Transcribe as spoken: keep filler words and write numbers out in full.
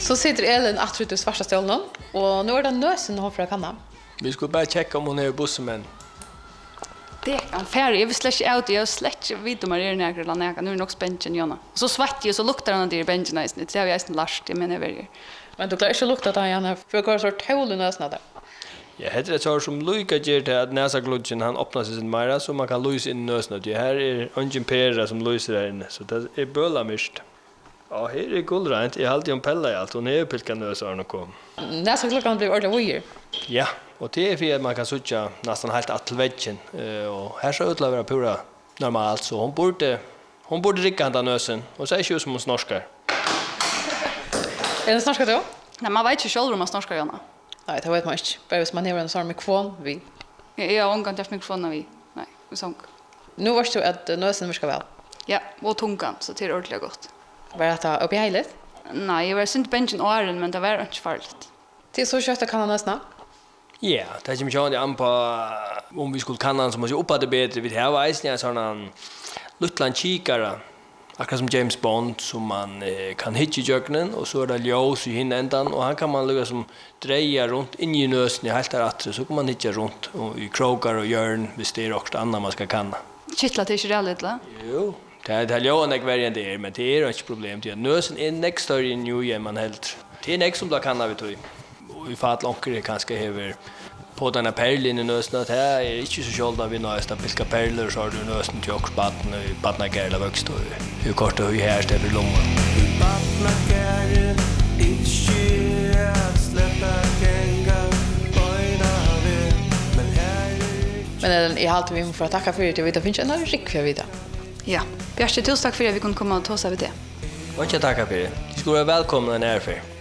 Så sitter Elin att i svarta stolen och nu är det nösen hon för kanna. Vi skulle bara checka om hon är i bussen men. Det kan färre. Jag vill släcka ut jag släcka vid om är nära eller nära. Nu är det nog spännande Jonna. Så svart ju så luktar den där benchen nice. Det har jag nästan lärt jag menar väl. Men du klarar inte lukta där igen för jag går så tål i nösen där. Ja, heter det så som Luika ger till att näsa gludgen han öppnar sig sin mera så man kan lysa in nösen. Det här är ungen pera som lyser där inne så det är böllamist. Ja, här är guldrent. Jag har alltid en pella i allt. Hon är pilka nösar och kom. Nästa klockan blir ordentligt weird. Ja, och det är för att man kan sucha nästan helt att till väggen. Och här så utlever pura normalt så hon borde hon borde dricka den nösen och säga ju som hon snorskar. Är det snorskar då? Nej, man vet ju själv om man snorskar Jonna. Nej, det vet man inte. Bara hvis man har en sån mikrofon vi. Jag har inte haft mikrofon vi. Nej, vi sång. Nu varst du att nösen viskar väl. Ja, och tungan så det är ordentligt gott. Var det att uppe i heilet? Nej, jag var synt benchen åren men det var inte farligt. Till så kött kan han nästan. Ja, det är ju mycket an på om vi skulle kanna så måste uppa det bättre. Vi har varit en sån lutlan kikare. Akkurat som James Bond som man eh, kan hitta i jöknen och så är det ljus i hinna ändan och han kan man lägga som dreja runt in i nösen i helt där atre så kan man hitta runt och i krogar och hjörn hvis det är också annat man ska kanna. Kittla till sig lite va? Jo, det är det låg en variant där men det är inte problem det. Nösen är next story in new man helt. Det är next som då kan vi tog. Och i fall lonkar det kanske häver på den här perlen i nösen att här är inte så skölda vi nästa pilka perler så har du nösen till också batten och battna gärla växt och hur kort och hur här ställer långa. Battna gärla inte att släppa gänga böjna vid men här Men jag har alltid vi för att tacka för det. Jag vet att det finns en rik för vidare. Ja. Bjärste tusen tack för att vi kunde komma och ta oss över det. Och inte tacka för det. Du skulle vara välkomna när för.